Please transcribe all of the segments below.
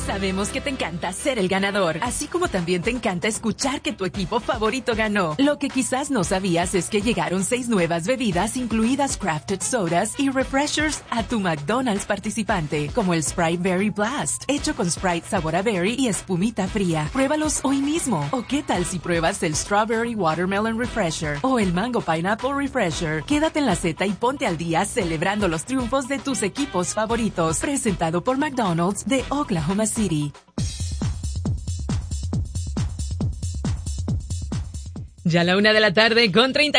Sabemos que te encanta ser el ganador, así como también te encanta escuchar que tu equipo favorito ganó. Lo que quizás no sabías es que llegaron 6 nuevas bebidas, incluidas crafted sodas y refreshers, a tu McDonald's participante, como el Sprite Berry Blast, hecho con Sprite sabor a berry y espumita fría. Pruébalos hoy mismo. ¿O qué tal si pruebas el Strawberry Watermelon Refresher o el Mango Pineapple Refresher? Quédate en la Z y ponte al día celebrando los triunfos de tus equipos favoritos. Presentado por McDonald's de Oklahoma City. Ya la 1:35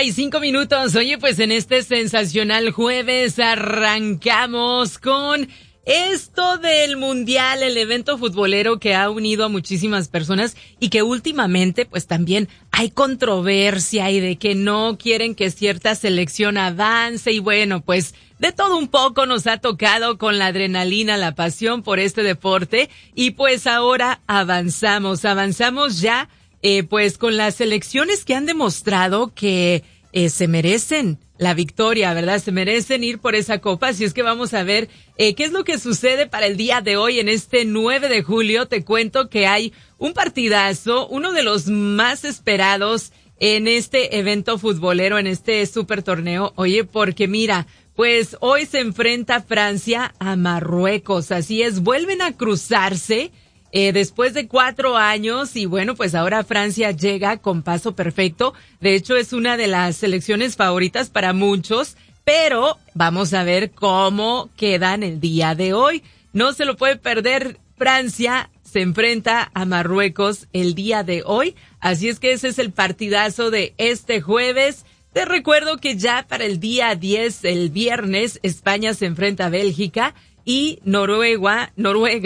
p.m. Oye, pues en este sensacional jueves arrancamos con esto del Mundial, el evento futbolero que ha unido a muchísimas personas y que últimamente pues también hay controversia y de que no quieren que cierta selección avance y bueno, pues de todo un poco nos ha tocado con la adrenalina, la pasión por este deporte y pues ahora avanzamos ya pues con las selecciones que han demostrado que se merecen la victoria, ¿verdad? Se merecen ir por esa copa, así es que vamos a ver qué es lo que sucede para el día de hoy en este 9 de julio. Te cuento que hay un partidazo, uno de los más esperados en este evento futbolero, en este super torneo. Oye, porque mira, pues hoy se enfrenta Francia a Marruecos, así es, vuelven a cruzarse después de 4 años y bueno, pues ahora Francia llega con paso perfecto. De hecho, es una de las selecciones favoritas para muchos, pero vamos a ver cómo quedan el día de hoy. No se lo puede perder. Francia se enfrenta a Marruecos el día de hoy, así es que ese es el partidazo de este jueves. Te recuerdo que ya para el día 10, el viernes, España se enfrenta a Bélgica y Noruega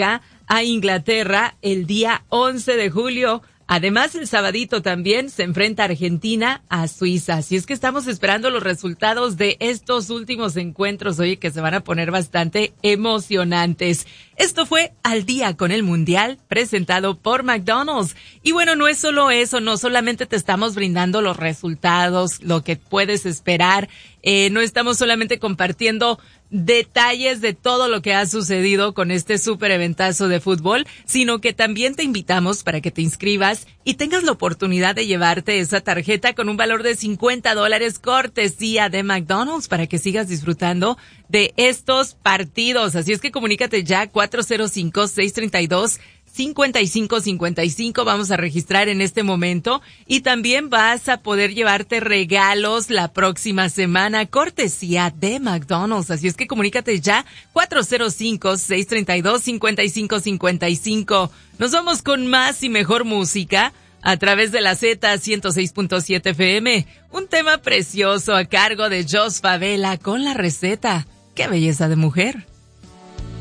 a Inglaterra el día 11 de julio. Además, el sabadito también se enfrenta Argentina a Suiza. Así es que estamos esperando los resultados de estos últimos encuentros, oye, que se van a poner bastante emocionantes. Esto fue Al Día con el Mundial, presentado por McDonald's. Y bueno, no es solo eso, no solamente te estamos brindando los resultados, lo que puedes esperar, no estamos solamente compartiendo detalles de todo lo que ha sucedido con este súper eventazo de fútbol, sino que también te invitamos para que te inscribas y tengas la oportunidad de llevarte esa tarjeta con un valor de $50 cortesía de McDonald's para que sigas disfrutando de estos partidos. Así es que comunícate ya 405-632-5555. Vamos a registrar en este momento y también vas a poder llevarte regalos la próxima semana, cortesía de McDonald's. Así es que comunícate ya 405-632-5555. Nos vamos con más y mejor música a través de la Z 106.7 FM. Un tema precioso a cargo de Jos Favela con La Receta. ¡Qué belleza de mujer!